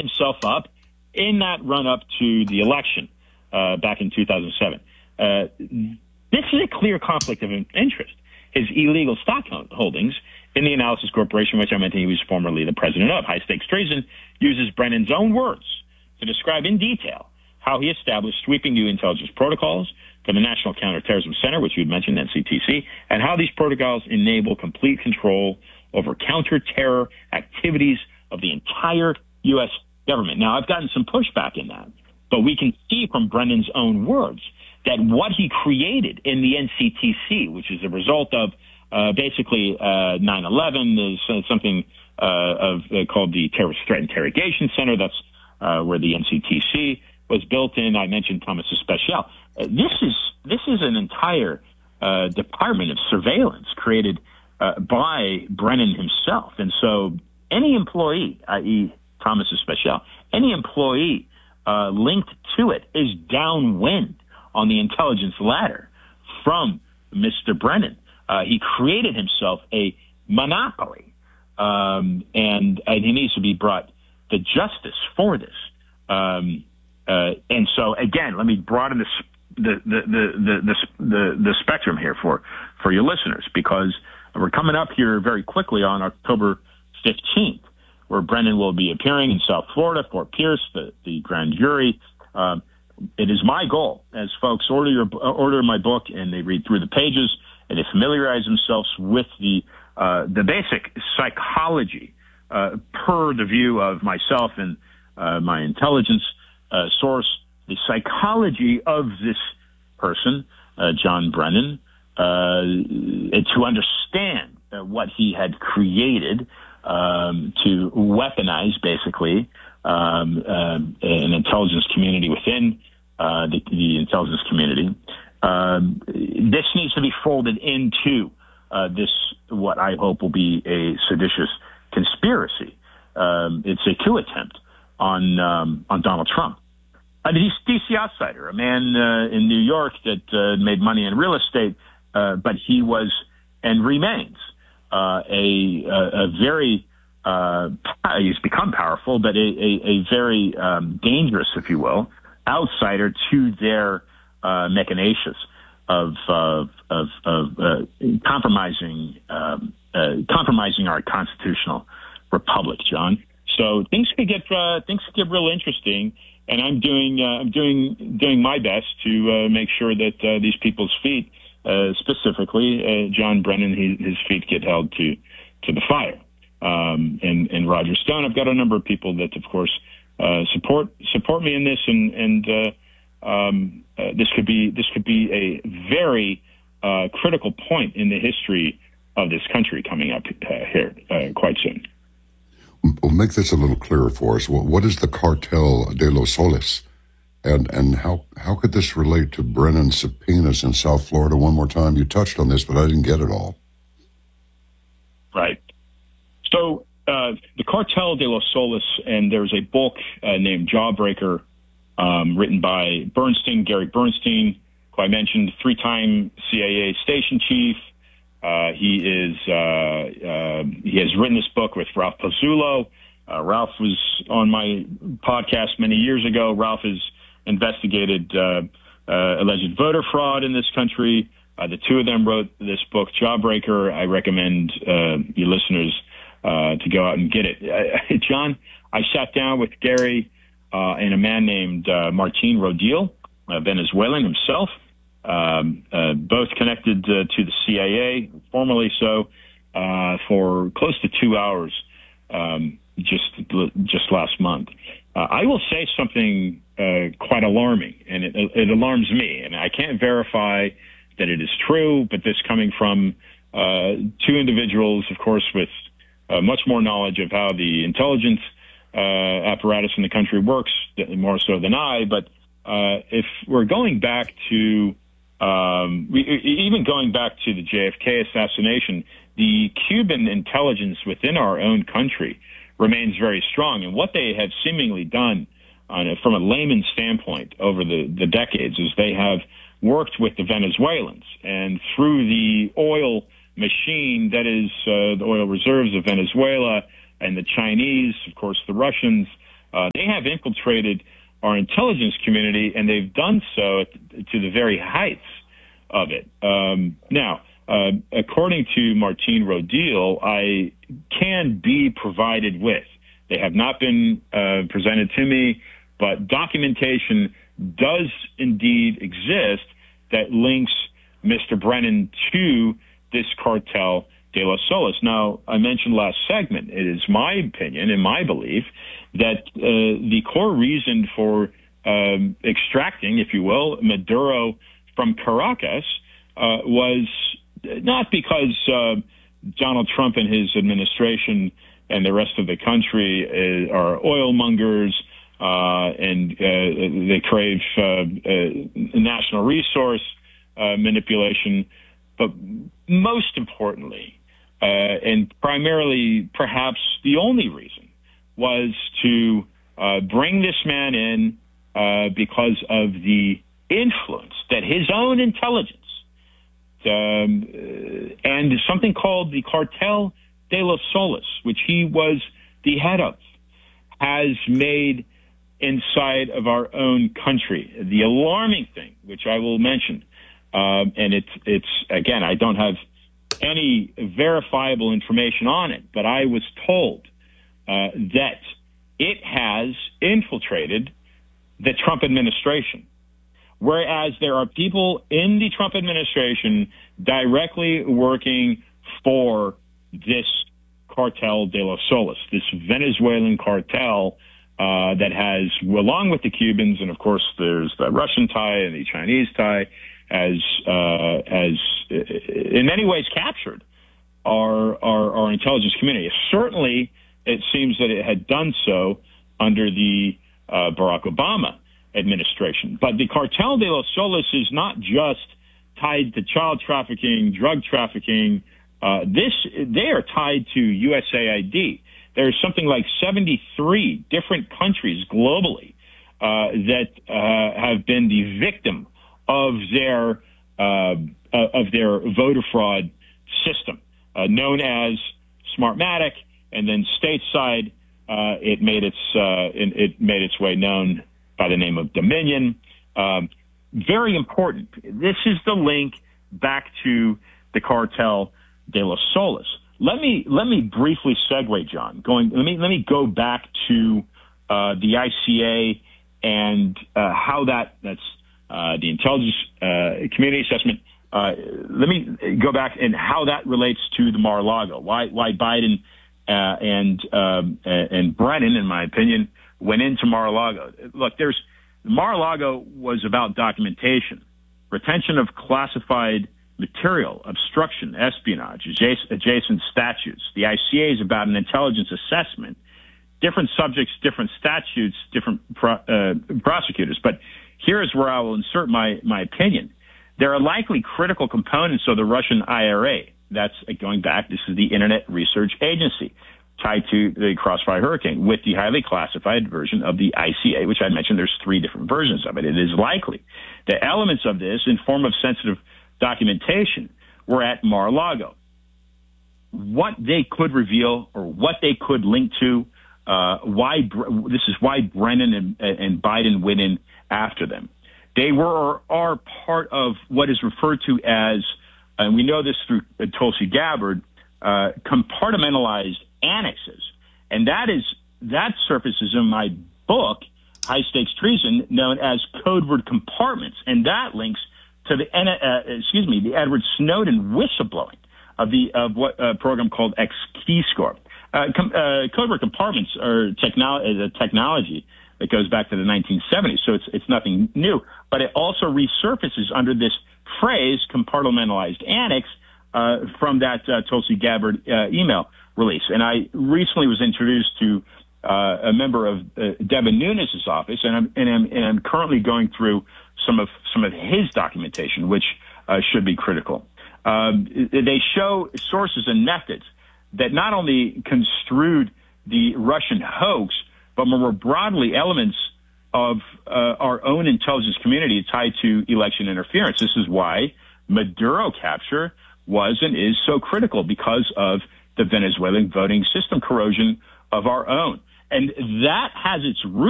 himself up in that run-up to the election back in 2007. This is a clear conflict of interest. His illegal stock holdings in the Analysis Corporation, which I mentioned he was formerly the president of. High-stakes treason uses Brennan's own words to describe in detail how he established sweeping new intelligence protocols for the National Counterterrorism Center, which you had mentioned, NCTC, and how these protocols enable complete control over counter-terror activities of the entire U.S. government. Now, I've gotten some pushback in that, but we can see from Brennan's own words that what he created in the NCTC, which is a result of basically 9/11, is something called the Terrorist Threat Interrogation Center. That's where the NCTC was built in. I mentioned Thomas Especial. This is an entire department of surveillance created by Brennan himself. And so any employee, i.e. Thomas Especial, any employee linked to it is downwind on the intelligence ladder from Mr. Brennan. He created himself a monopoly, and he needs to be brought to justice for this. And so, again, let me broaden the spectrum here for your listeners, because we're coming up here very quickly on October 15th, where Brennan will be appearing in South Florida, Fort Pierce, the grand jury. It is my goal, as folks order my book and they read through the pages and they familiarize themselves with the basic psychology per the view of myself and my intelligence source, the psychology of this person, John Brennan, to understand what he had created to weaponize, basically, an intelligence community within the intelligence community. This needs to be folded into this, what I hope will be a seditious conspiracy. It's a coup attempt on Donald Trump. A DC outsider, a man in New York that made money in real estate, but he was and remains a very he's become powerful, but a very dangerous, if you will, outsider to their machinations of compromising our constitutional republic, John. So things could get real interesting, and I'm doing my best to make sure that these people's feet, specifically John Brennan, his feet get held to the fire. And Roger Stone, I've got a number of people that, of course, support me in this, and this could be a very critical point in the history of this country coming up here quite soon. Well, make this a little clearer for us. What is the Cartel de los Soles, and how could this relate to Brennan's subpoenas in South Florida? One more time, you touched on this, but I didn't get it all. Right. So the Cartel de los Soles, and there's a book named Jawbreaker, written by Gary Bernstein, who I mentioned, 3-time CIA station chief. He has written this book with Ralph Pozzullo. Ralph was on my podcast many years ago. Ralph has investigated alleged voter fraud in this country. The two of them wrote this book, Jawbreaker. I recommend your listeners to go out and get it. John, I sat down with Gary and a man named Martin Rodil, a Venezuelan himself, both connected to the CIA, formerly so, for close to 2 hours just last month. I will say something quite alarming, and it alarms me, and I can't verify that it is true, but this coming from two individuals, of course, with much more knowledge of how the intelligence apparatus in the country works, more so than I. But if we're going back to even going back to the JFK assassination, the Cuban intelligence within our own country remains very strong. And what they have seemingly done from a layman's standpoint over the decades is they have worked with the Venezuelans, and through the oil machine that is the oil reserves of Venezuela and the Chinese, of course, the Russians, They have infiltrated our intelligence community, and they've done so to the very heights of it. Now, according to Martine Rodil, I can be provided with, they have not been presented to me, but documentation does indeed exist that links Mr. Brennan to this cartel de los Solis. Now, I mentioned last segment, it is my opinion and my belief that the core reason for extracting, if you will, Maduro from Caracas was not because Donald Trump and his administration and the rest of the country are oil mongers and they crave national resource manipulation, but most importantly, and primarily perhaps the only reason, was to bring this man in because of the influence that his own intelligence and something called the Cartel de los Solis, which he was the head of, has made inside of our own country. The alarming thing, which I will mention, and it's again, I don't have any verifiable information on it, but I was told that it has infiltrated the Trump administration, whereas there are people in the Trump administration directly working for this Cartel de los Solis, this Venezuelan cartel that has, along with the Cubans, and of course there's the Russian tie and the Chinese tie, has in many ways captured our intelligence community. Certainly, it seems that it had done so under the Barack Obama administration. But the Cartel de los Solis is not just tied to child trafficking, drug trafficking. They are tied to USAID. There's something like 73 different countries globally that have been the victim of their voter fraud system, known as Smartmatic, and then stateside it made its way known by the name of Dominion. Very important. This is the link back to the Cartel de los Solis. Let me briefly segue, John. Let me go back to the ICA and how that's the intelligence community assessment. Let me go back and how that relates to the Mar-a-Lago. Why Biden and Brennan, in my opinion, went into Mar-a-Lago. Look, Mar-a-Lago was about documentation, retention of classified material, obstruction, espionage, adjacent statutes. The ICA is about an intelligence assessment, different subjects, different statutes, different prosecutors. But here is where I will insert my opinion. There are likely critical components of the Russian IRA. That's going back. This is the Internet Research Agency, tied to the Crossfire Hurricane, with the highly classified version of the ICA, which I mentioned. There's 3 different versions of it. It is likely that elements of this, in form of sensitive documentation, were at Mar-a-Lago. What they could reveal or what they could link to, this is why Brennan and Biden went in after them. They were or are part of what is referred to as, and we know this through Tulsi Gabbard, compartmentalized annexes. And that surfaces in my book, High Stakes Treason, known as code word compartments. And that links to the Edward Snowden whistleblowing of what program called Keyscore. Code word compartments are technology that goes back to the 1970s, so it's nothing new. But it also resurfaces under this phrase, compartmentalized annex, from that Tulsi Gabbard email release. And I recently was introduced to a member of Devin Nunes' office, and I'm currently going through some of his documentation, which should be critical. They show sources and methods that not only construed the Russian hoax, but more broadly elements of our own intelligence community tied to election interference. This is why Maduro capture was and is so critical, because of the Venezuelan voting system corrosion of our own. And that has its roots